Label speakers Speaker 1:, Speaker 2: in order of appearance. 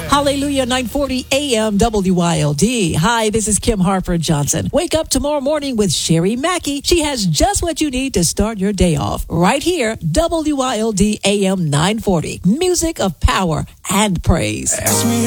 Speaker 1: Hallelujah, 940 AM WILD. Hi, this is Kim Harper Johnson. Wake up tomorrow morning with Sherry Mackey. She has just what you need to start your day off. Right here, WILD AM 940. Music of power and praise.
Speaker 2: Ask me